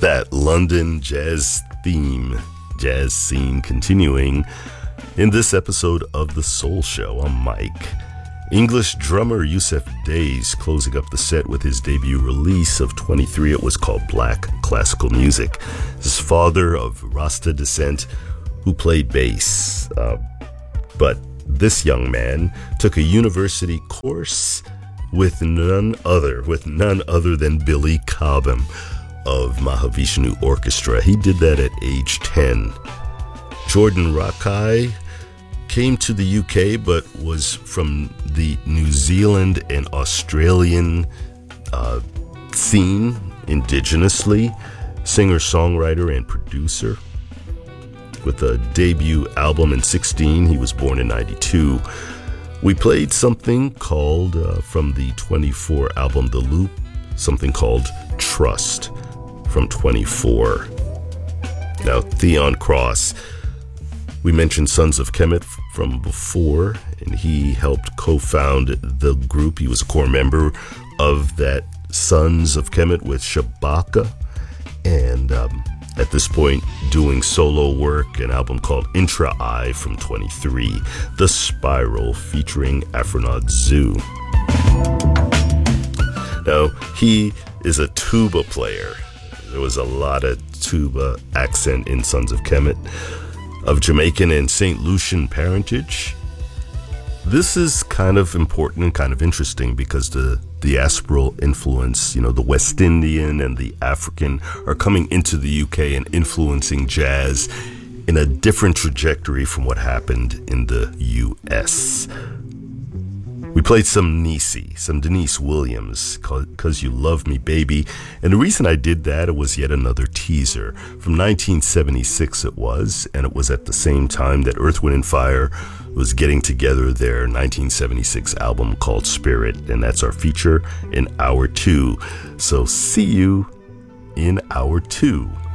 That London jazz theme, jazz scene continuing in this episode of The Soul Show. I'm Mike. English drummer Yusef Dayes closing up the set with his debut release of 23. It was called Black Classical Music. His father of Rasta descent who played bass. But this young man took a university course with none other than Billy Cobham of Mahavishnu Orchestra. He did that at age 10. Jordan Rakei came to the UK but was from the New Zealand and Australian scene indigenously, singer-songwriter and producer. With a debut album in 2016, he was born in 92. We played something called, from the 24 album The Loop, something called Trust from 24. Now, Theon Cross, we mentioned Sons of Kemet from before, and he helped co-found the group. He was a core member of that Sons of Kemet with Shabaka, and at this point doing solo work, an album called Intra Eye from 23, The Spiral featuring Afronaut Zoo. Now, he is a tuba player. There was a lot of tuba accent in Sons of Kemet, of Jamaican and St. Lucian parentage. This is kind of important and kind of interesting because the diasporal influence, the West Indian and the African are coming into the UK and influencing jazz in a different trajectory from what happened in the US. We played some Denise Williams, 'Cause You Love Me Baby, and the reason I did that, it was yet another teaser. From 1976 it was, and it was at the same time that Earth, Wind & Fire was getting together their 1976 album called Spirit, and that's our feature in Hour 2. So see you in Hour 2.